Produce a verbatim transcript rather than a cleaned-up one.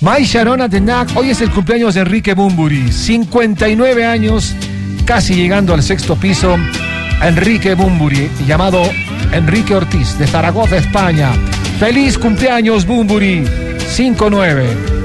Mai Sharona Tenac, hoy es el cumpleaños de Enrique Bunbury, cincuenta y nueve años, casi llegando al sexto piso. Enrique Bunbury, llamado Enrique Ortiz, de Zaragoza, España. ¡Feliz cumpleaños, Bunbury! cinco nueve.